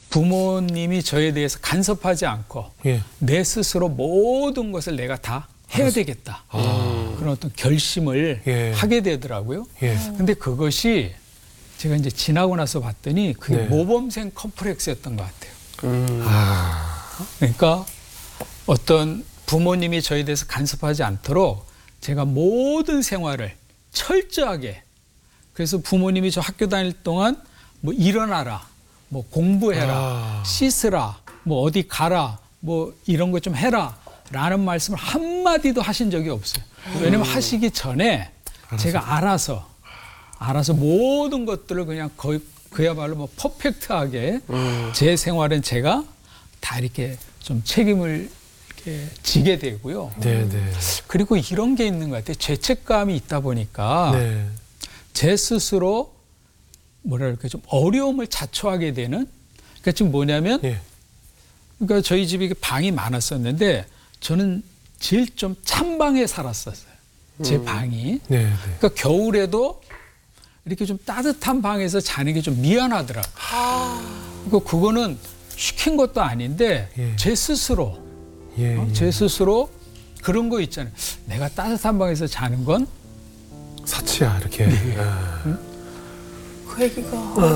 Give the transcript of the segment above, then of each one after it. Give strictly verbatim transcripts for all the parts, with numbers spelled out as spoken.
부모님이 저에 대해서 간섭하지 않고 예. 내 스스로 모든 것을 내가 다 해야 알았어. 되겠다. 아. 그런 어떤 결심을 예. 하게 되더라고요. 예. 근데 그것이 제가 이제 지나고 나서 봤더니 그게 네. 모범생 컴플렉스였던 것 같아요. 음. 아. 그러니까 어떤 부모님이 저에 대해서 간섭하지 않도록 제가 모든 생활을 철저하게, 그래서 부모님이 저 학교 다닐 동안 뭐 일어나라, 뭐 공부해라, 아. 씻으라, 뭐 어디 가라, 뭐 이런 거 좀 해라 라는 말씀을 한마디도 하신 적이 없어요. 왜냐면 음. 하시기 전에 알아서. 제가 알아서 알아서 모든 것들을 그냥 거의 그야말로 뭐 퍼펙트하게 음. 제 생활은 제가 다 이렇게 좀 책임을 이렇게 지게 되고요. 네, 네. 그리고 이런 게 있는 것 같아요. 죄책감이 있다 보니까 네. 제 스스로 뭐랄까 좀 어려움을 자초하게 되는. 그러니까 지금 뭐냐면, 예. 그러니까 저희 집에 방이 많았었는데 저는 제일 좀 찬 방에 살았었어요. 제 음. 방이. 네, 네. 그러니까 겨울에도 이렇게 좀 따뜻한 방에서 자는 게 좀 미안하더라고요. 아. 그러니까 그거는 시킨 것도 아닌데 예. 제 스스로, 예, 어? 제 스스로 그런 거 있잖아요. 내가 따뜻한 방에서 자는 건 사치야 이렇게. 네. 아. 응? 그 얘기가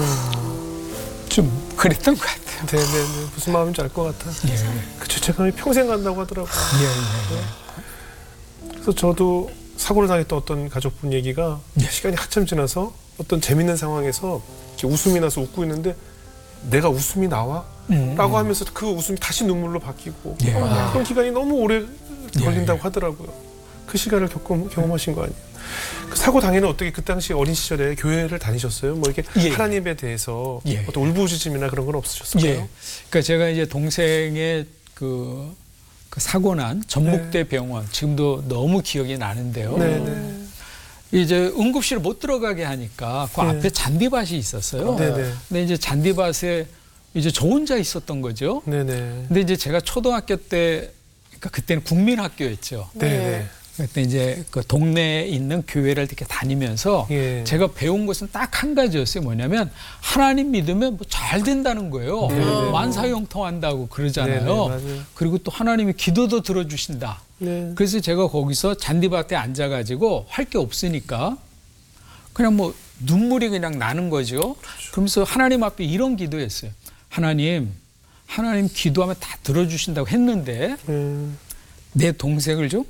아. 좀 그랬던 것 같아요. 네네네. 무슨 마음인지 알 것 같아. 예. 그 죄책감이 평생 간다고 하더라고요. 예, 예, 예. 그래서 저도 사고를 당했던 어떤 가족분 얘기가 예. 시간이 한참 지나서 어떤 재밌는 상황에서 이렇게 웃음이 나서 웃고 있는데 내가 웃음이 나와? 음, 라고 음. 하면서 그 웃음이 다시 눈물로 바뀌고 예. 아. 그런 기간이 너무 오래 걸린다고 예. 하더라고요. 그 시간을 겪음, 경험하신 거 아니에요? 그 사고 당일은 어떻게 그 당시 어린 시절에 교회를 다니셨어요? 뭐 이렇게 예. 하나님에 대해서 예. 어떤 울부짖음이나 그런 건 없으셨을까요? 예. 그러니까 제가 이제 동생의 그, 그 사고 난 전북대 네. 병원 지금도 너무 기억이 나는데요. 네, 네. 이제 응급실을 못 들어가게 하니까 그 네. 앞에 잔디밭이 있었어요. 네, 네. 근데 이제 잔디밭에 이제 저 혼자 있었던 거죠. 네, 네. 근데 이제 제가 초등학교 때, 그러니까 그때는 국민학교였죠. 네. 네. 그때 이제 그 동네에 있는 교회를 이렇게 다니면서 예. 제가 배운 것은 딱 한 가지였어요. 뭐냐면 하나님 믿으면 뭐 잘 된다는 거예요. 네. 만사형통한다고 그러잖아요. 네, 네, 그리고 또 하나님이 기도도 들어주신다. 네. 그래서 제가 거기서 잔디밭에 앉아가지고 할 게 없으니까 그냥 뭐 눈물이 그냥 나는 거죠. 그렇죠. 그러면서 하나님 앞에 이런 기도했어요. 하나님, 하나님 기도하면 다 들어주신다고 했는데 음. 내 동생을 좀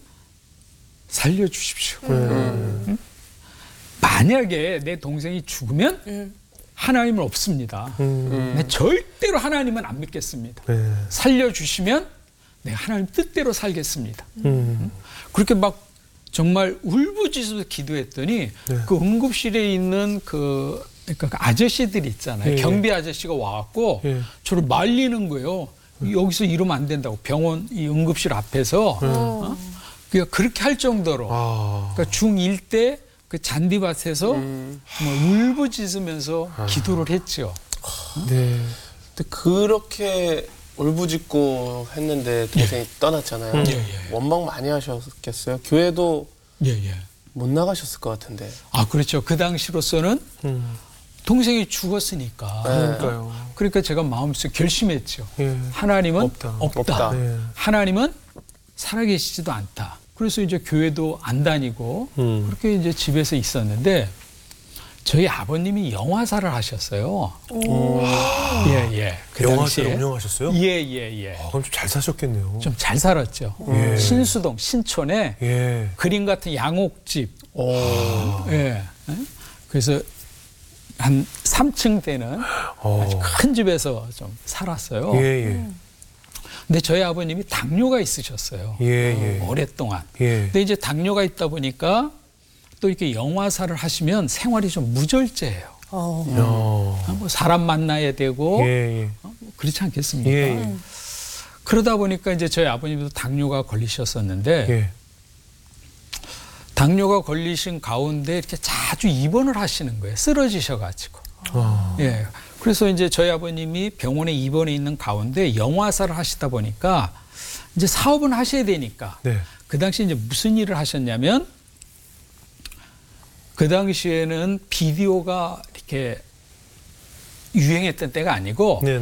살려주십시오. 음. 음? 만약에 내 동생이 죽으면 음. 하나님은 없습니다. 음. 내 절대로 하나님은 안 믿겠습니다. 음. 살려주시면 내가 하나님 뜻대로 살겠습니다. 음. 음? 그렇게 막 정말 울부짖어서 기도했더니 네. 그 응급실에 있는 그, 그러니까 그 아저씨들 있잖아요. 네. 경비 아저씨가 와갖고 네. 저를 말리는 거예요. 음. 여기서 이러면 안 된다고. 병원 이 응급실 앞에서. 음. 어? 그러니까 그렇게 할 정도로 아. 그러니까 중일 때 그 잔디밭에서 음. 울부짖으면서 아. 기도를 했죠. 네. 근데 그렇게 울부짖고 했는데 동생이 예. 떠났잖아요. 음. 예, 예. 원망 많이 하셨겠어요? 교회도 예, 예. 못 나가셨을 것 같은데. 아 그렇죠. 그 당시로서는 음. 동생이 죽었으니까. 네. 그러니까요. 그러니까 제가 마음속에 결심했죠. 예. 하나님은 없다. 없다. 없다. 네. 하나님은 살아계시지도 않다. 그래서 이제 교회도 안 다니고 음. 그렇게 이제 집에서 있었는데 저희 아버님이 영화사를 하셨어요. 예, 예. 그 영화사를 운영하셨어요? 예, 예, 예. 아, 그럼 좀 잘 사셨겠네요. 좀 잘 살았죠. 예. 신수동, 신촌에 예. 그림 같은 양옥집. 오. 예. 그래서 한 삼 층 되는 오. 아주 큰 집에서 좀 살았어요. 예, 예. 근데 저희 아버님이 당뇨가 있으셨어요. 예, 예. 오랫동안. 예. 근데 이제 당뇨가 있다 보니까 또 이렇게 영화사를 하시면 생활이 좀 무절제예요. 어. 뭐 사람 만나야 되고 예, 예. 뭐 그렇지 않겠습니까? 예, 예. 그러다 보니까 이제 저희 아버님도 당뇨가 걸리셨었는데 예. 당뇨가 걸리신 가운데 이렇게 자주 입원을 하시는 거예요. 쓰러지셔가지고. 어. 예. 그래서 이제 저희 아버님이 병원에 입원해 있는 가운데 영화사를 하시다 보니까 이제 사업은 하셔야 되니까 네. 그 당시 이제 무슨 일을 하셨냐면 그 당시에는 비디오가 이렇게 유행했던 때가 아니고 네.